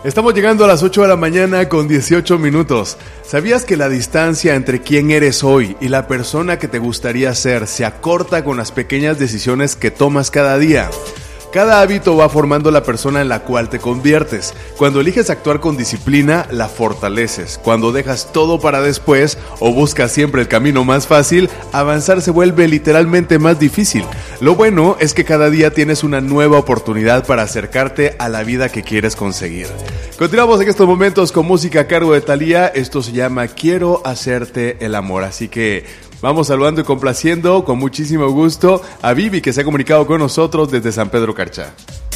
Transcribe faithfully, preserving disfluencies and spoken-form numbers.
Estamos llegando a las ocho de la mañana con dieciocho minutos. ¿Sabías que la distancia entre quién eres hoy y la persona que te gustaría ser se acorta con las pequeñas decisiones que tomas cada día? Cada hábito va formando la persona en la cual te conviertes. Cuando eliges actuar con disciplina, la fortaleces. Cuando dejas todo para después o buscas siempre el camino más fácil, avanzar se vuelve literalmente más difícil. Lo bueno es que cada día tienes una nueva oportunidad para acercarte a la vida que quieres conseguir. Continuamos en estos momentos con música a cargo de Thalía. Esto se llama Quiero hacerte el amor. Así que vamos saludando y complaciendo con muchísimo gusto a Vivi, que se ha comunicado con nosotros desde San Pedro Carchá.